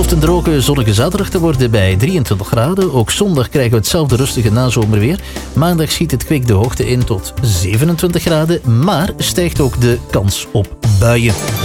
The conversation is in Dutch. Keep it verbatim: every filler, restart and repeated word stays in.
belooft een droge, zonnige zaterdag te worden bij drieëntwintig graden. Ook zondag krijgen we hetzelfde rustige nazomerweer. Maandag schiet het kwik de hoogte in tot zevenentwintig graden, maar stijgt ook de kans op buien.